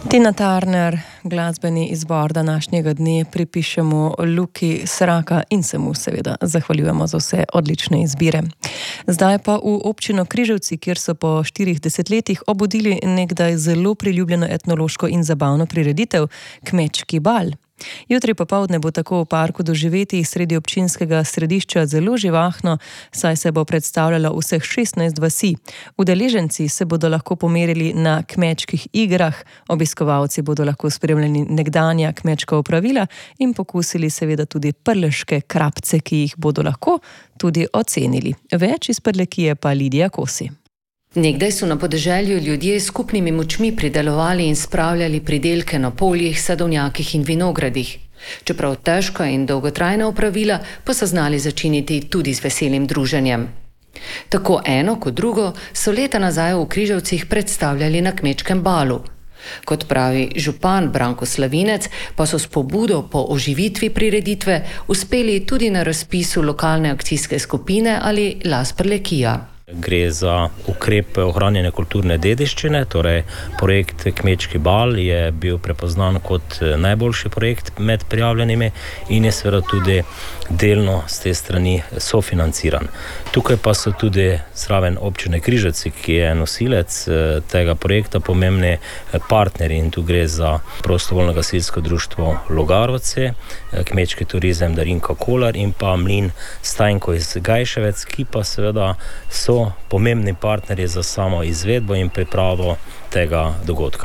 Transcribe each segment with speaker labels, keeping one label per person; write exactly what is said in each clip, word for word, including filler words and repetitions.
Speaker 1: Tina Turner, glasbeni izbor današnjega dne pripišemo Luki Sraka in se mu seveda zahvaljujemo za vse odlične izbire. Zdaj pa v občino Križevci, kjer so po štirih desetletjih obudili nekdaj zelo priljubljeno etnološko in zabavno prireditev Kmečki bal. Jutri popoldne bo tako v parku doživeti sredi občinskega središča zelo živahno, saj se bo predstavljalo vseh šestnajst vasi. Udeleženci se bodo lahko pomerili na kmečkih igrah, obiskovalci bodo lahko spremljali nekdanja kmečka opravila in pokusili seveda tudi prleške krapce, ki jih bodo lahko tudi ocenili. Več iz Prlekije pa Lidija Kosi.
Speaker 2: Nekdaj so na podeželju ljudje s skupnimi močmi pridelovali in spravljali pridelke na poljih, sadovnjakih in vinogradih. Čeprav težka in dolgotrajna opravila pa so znali začiniti tudi z veselim druženjem. Tako eno kot drugo so leta nazaj v Križevcih predstavljali na Kmečkem balu. Kot pravi župan Branko Slavinec, pa so s pobudo po oživitvi prireditve uspeli tudi na razpisu lokalne akcijske skupine ali Las Prlekija.
Speaker 3: Gre za ukrepe ohranjanja kulturne dediščine, torej projekt Kmečki bal je bil prepoznan kot najboljši projekt med prijavljenimi in je seveda tudi delno z te strani sofinanciran. Tukaj pa so tudi zraven občine Križevci, ki je nosilec tega projekta, pomembni partnerji, in tu gre za prostovoljno gasilsko društvo Logarovci, Kmečki turizem Darinka Kolar in pa Mlin Stajnko iz Gajševec, ki pa seveda so pomembni partnerji za samo izvedbo in pripravo tega dogodka.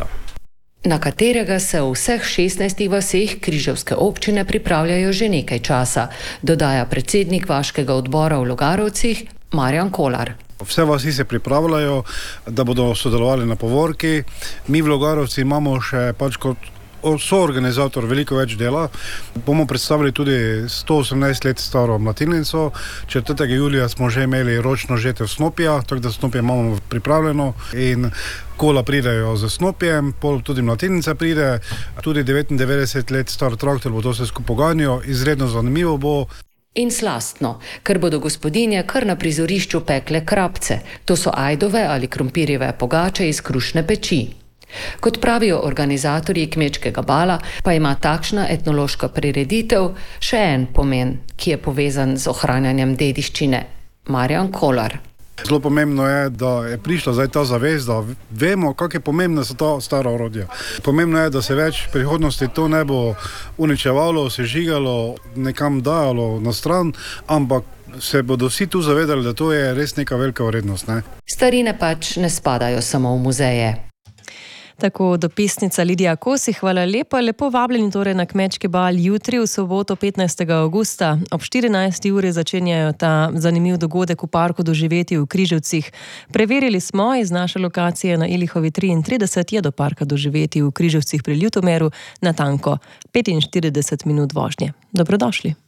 Speaker 2: Na katerega se v vseh šestnajstih vaseh Križevske občine pripravljajo že nekaj časa, dodaja predsednik vaškega odbora v Logarovcih Marjan Kolar.
Speaker 4: Vse vasi se pripravljajo, da bodo sodelovali na povorki. Mi v Logarovci imamo še pač kot soorganizator veliko več dela. Bomo predstavili tudi sto osemnajst let staro mlatinnico. četrtega julija smo že imeli ročno žetev snopja, tako da snopje imamo pripravljeno in kola pridejo z snopjem, pol tudi mlatinnica pride, tudi devetindevetdeset let star traktor bo to vse skupaj poganjal, izredno zanimivo bo.
Speaker 2: In slastno, ker bodo gospodinje kar na prizorišču pekle krapce. To so ajdove ali krompirjeve pogače iz krušne peči. Kot pravijo organizatorji Kmečkega bala, pa ima takšna etnološka prireditev še en pomen, ki je povezan z ohranjanjem dediščine. Marjan Kolar.
Speaker 4: Zelo pomembno je, da je prišla zdaj ta zavest, da vemo, kako je pomembna so ta stara orodja. Pomembno je, da se več v prihodnosti to ne bo uničevalo, sežigalo, nekam dajalo na stran, ampak se bodo vsi tu zavedali, da to je res neka velika vrednost. Ne?
Speaker 2: Starine pač ne spadajo samo v muzeje.
Speaker 1: Tako dopisnica Lidija Kosi, hvala lepa. Lepo vabljeni torej na Kmečki bal jutri v soboto petnajstega avgusta. Ob štirinajsti uri začenjajo ta zanimiv dogodek v parku doživeti v Križevcih. Preverili smo, iz naše lokacije na Ilihovi triintrideset je do parka doživeti v Križevcih pri Ljutomeru natanko petinštirideset minut vožnje. Dobrodošli.